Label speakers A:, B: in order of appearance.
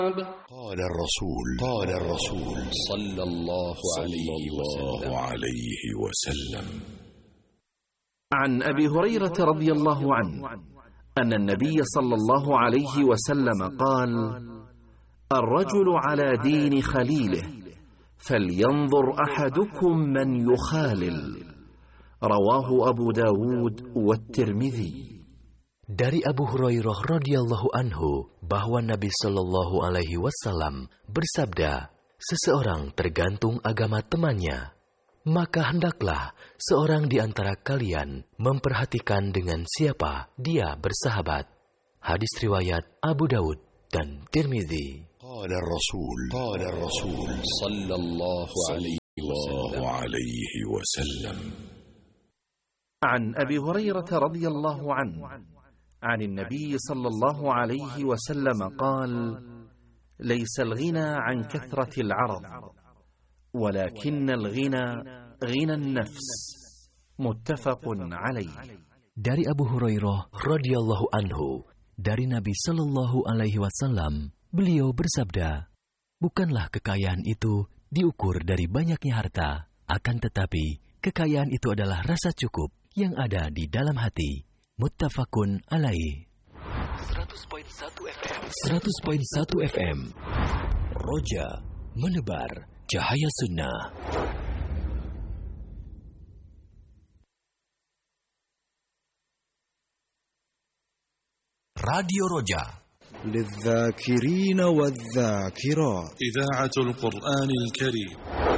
A: قال الرسول صلى الله عليه وسلم
B: عن أبي هريرة رضي الله عنه أن النبي صلى الله عليه وسلم قال: الرجل على دين خليله فلينظر أحدكم من يخالل. رواه أبو داود والترمذي.
C: Dari Abu Hurairah radhiyallahu anhu bahwa Nabi Shallallahu alaihi wasallam bersabda, seseorang tergantung agama temannya, maka hendaklah seorang di antara kalian memperhatikan dengan siapa dia bersahabat. Hadis riwayat Abu Daud dan Tirmidzi.
A: قال الرسول صلى الله عليه وسلم
B: عن أبي هريرة رضي الله عنه عن النبي صلى الله عليه وسلم قال: ليس الغنى عن كثرة العرض ولكن الغنى غنى النفس. متفق عليه.
C: Dari Abu Hurairah radhiyallahu anhu, dari Nabi Shallallahu alaihi wasallam, beliau bersabda, bukanlah kekayaan itu diukur dari banyaknya harta, akan tetapi kekayaan itu adalah rasa cukup yang ada di dalam hati. Muttafaqun alaih. 100.1 FM. Roja menebar cahaya sunnah. Radio Roja.
A: للذاكرين والذاكرات
D: إذاعة القرآن الكريم.